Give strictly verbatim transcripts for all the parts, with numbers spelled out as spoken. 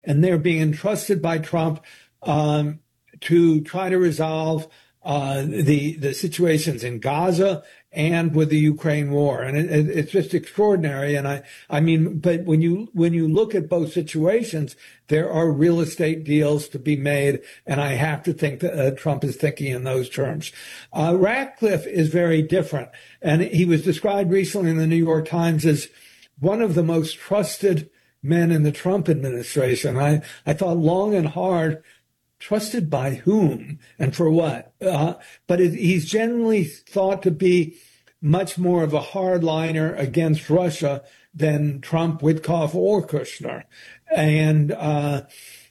and they're being entrusted by Trump um, to try to resolve uh, the the situations in Gaza and with the Ukraine war. And it, it, it's just extraordinary. And I, I mean, but when you when you look at both situations, there are real estate deals to be made. And I have to think that uh, Trump is thinking in those terms. Uh, Ratcliffe is very different. And he was described recently in the New York Times as one of the most trusted men in the Trump administration. I, I thought long and hard, trusted by whom and for what? Uh, but it, he's generally thought to be much more of a hardliner against Russia than Trump, Witkoff, or Kushner. And uh,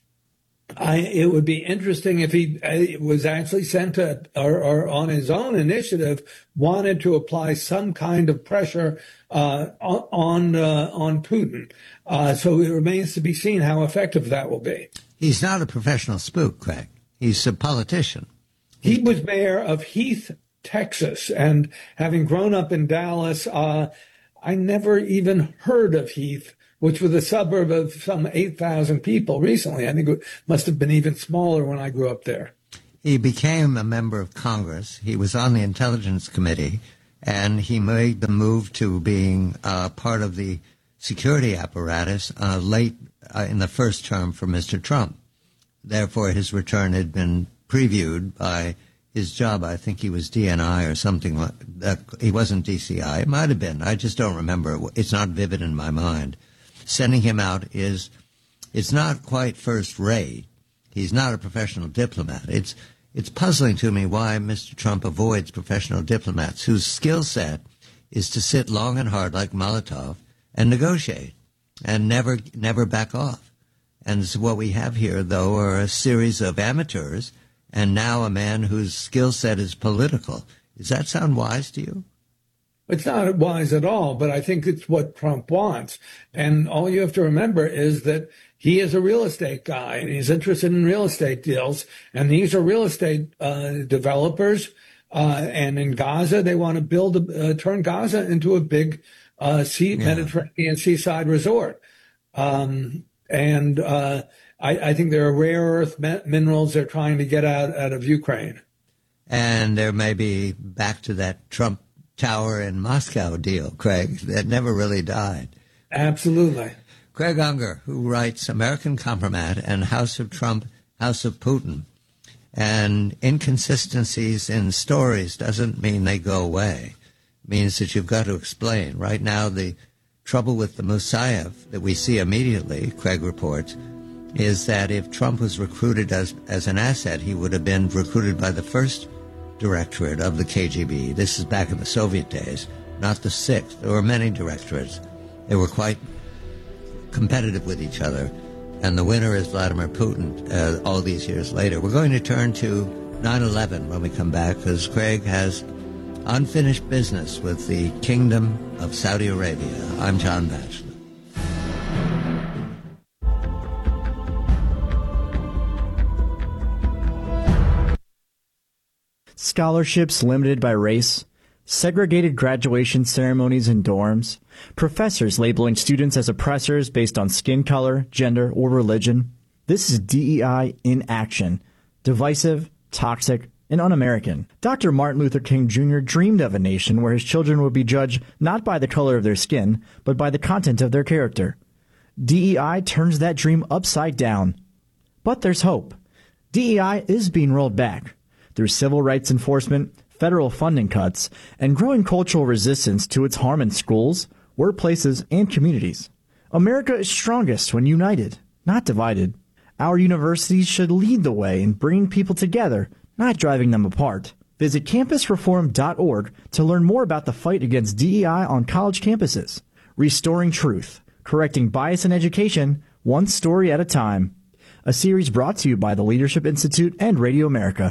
I, it would be interesting if he uh, was actually sent to, or, or on his own initiative, wanted to apply some kind of pressure uh, on uh, on Putin. Uh, so it remains to be seen how effective that will be. He's not a professional spook, Craig. He's a politician. He was mayor of Heath, Texas, and having grown up in Dallas, uh, I never even heard of Heath, which was a suburb of some eight thousand people recently. I think it must have been even smaller when I grew up there. He became a member of Congress. He was on the Intelligence Committee, and he made the move to being uh, part of the security apparatus uh, late uh, in the first term for Mister Trump. Therefore, his return had been previewed by his job. I think he was D N I or something like that. He wasn't D C I. It might have been. I just don't remember. It's not vivid in my mind. Sending him out is, it's not quite first rate. He's not a professional diplomat. It's, it's puzzling to me why Mister Trump avoids professional diplomats whose skill set is to sit long and hard like Molotov and negotiate and never, never back off. And so what we have here, though, are a series of amateurs and now a man whose skill set is political. Does that sound wise to you? It's not wise at all, but I think it's what Trump wants. And all you have to remember is that he is a real estate guy, and he's interested in real estate deals. And these are real estate uh, developers. Uh, and in Gaza, they want to build, a, uh, turn Gaza into a big uh, sea, yeah. Mediterranean seaside resort. Um, and uh, I, I think there are rare earth minerals they're trying to get out, out of Ukraine. And there may be back to that Trump Tower in Moscow deal, Craig, that never really died. Absolutely. Craig Unger, who writes American Compromat and House of Trump, House of Putin. And inconsistencies in stories doesn't mean they go away. It means that you've got to explain. Right now, the trouble with the Musayev that we see immediately, Craig reports, is that if Trump was recruited as, as an asset, he would have been recruited by the first directorate of the K G B. This is back in the Soviet days, not the sixth. There were many directorates. They were quite competitive with each other. And the winner is Vladimir Putin uh, all these years later. We're going to turn to nine eleven when we come back, because Craig has unfinished business with the Kingdom of Saudi Arabia. I'm John Batchelor. Scholarships limited by race, segregated graduation ceremonies in dorms, professors labeling students as oppressors based on skin color, gender, or religion. This is D E I in action. Divisive, toxic, and un-American. Doctor Martin Luther King Junior dreamed of a nation where his children would be judged not by the color of their skin, but by the content of their character. D E I turns that dream upside down. But there's hope. D E I is being rolled back. Through civil rights enforcement, federal funding cuts, and growing cultural resistance to its harm in schools, workplaces, and communities. America is strongest when united, not divided. Our universities should lead the way in bringing people together, not driving them apart. Visit campus reform dot org to learn more about the fight against D E I on college campuses. Restoring truth, correcting bias in education, one story at a time. A series brought to you by the Leadership Institute and Radio America.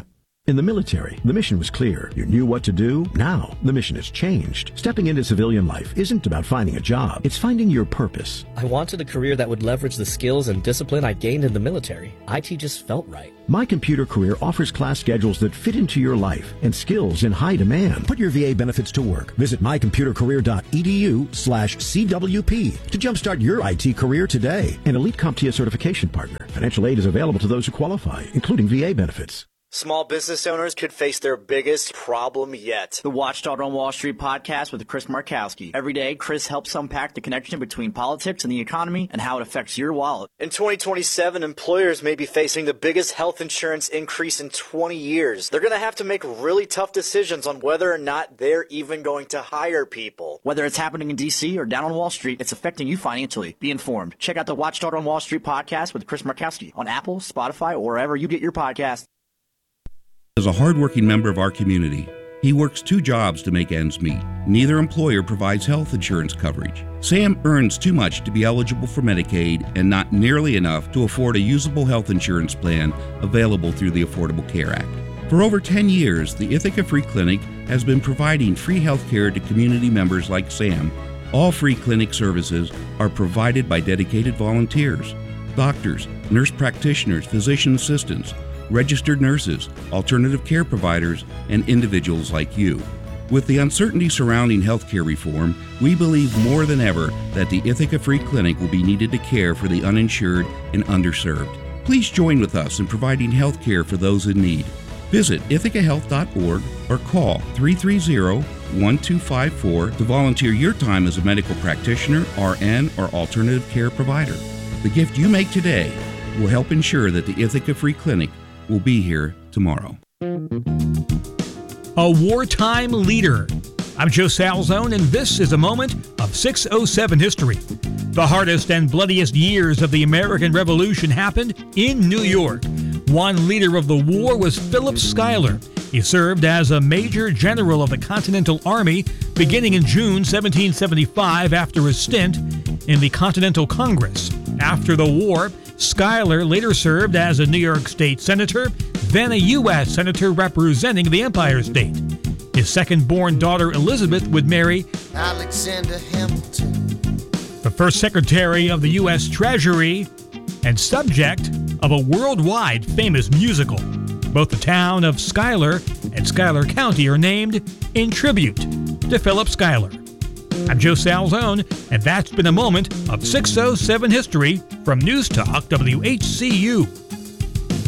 In the military, the mission was clear. You knew what to do. Now, the mission has changed. Stepping into civilian life isn't about finding a job. It's finding your purpose. I wanted a career that would leverage the skills and discipline I gained in the military. I T just felt right. My Computer Career offers class schedules that fit into your life and skills in high demand. Put your V A benefits to work. Visit mycomputercareer.edu slash CWP to jumpstart your I T career today. An Elite CompTIA certification partner. Financial aid is available to those who qualify, including V A benefits. Small business owners could face their biggest problem yet. The Watchdog on Wall Street podcast with Chris Markowski. Every day, Chris helps unpack the connection between politics and the economy and how it affects your wallet. In twenty twenty-seven, employers may be facing the biggest health insurance increase in twenty years. They're going to have to make really tough decisions on whether or not they're even going to hire people. Whether it's happening in D C or down on Wall Street, it's affecting you financially. Be informed. Check out the Watchdog on Wall Street podcast with Chris Markowski on Apple, Spotify, or wherever you get your podcasts. As a hardworking member of our community, he works two jobs to make ends meet. Neither employer provides health insurance coverage. Sam earns too much to be eligible for Medicaid and not nearly enough to afford a usable health insurance plan available through the Affordable Care Act. For over ten years, the Ithaca Free Clinic has been providing free health care to community members like Sam. All free clinic services are provided by dedicated volunteers, doctors, nurse practitioners, physician assistants, registered nurses, alternative care providers, and individuals like you. With the uncertainty surrounding healthcare reform, we believe more than ever that the Ithaca Free Clinic will be needed to care for the uninsured and underserved. Please join with us in providing health care for those in need. Visit ithaca health dot org or call three three zero, one two five four to volunteer your time as a medical practitioner, R N, or alternative care provider. The gift you make today will help ensure that the Ithaca Free Clinic will be here tomorrow. A wartime leader. I'm Joe Salzone, and this is a moment of six oh seven history. The hardest and bloodiest years of the American Revolution happened in New York. One leader of the war was Philip Schuyler. He served as a major general of the Continental Army beginning in June seventeen seventy-five after a stint in the Continental Congress. After the war, Schuyler later served as a New York State Senator, then a U S Senator representing the Empire State. His second-born daughter Elizabeth would marry Alexander Hamilton, the first Secretary of the U S Treasury and subject of a worldwide famous musical. Both the town of Schuyler and Schuyler County are named in tribute to Philip Schuyler. I'm Joe Salzone, and that's been a moment of six oh seven history from News Talk W H C U.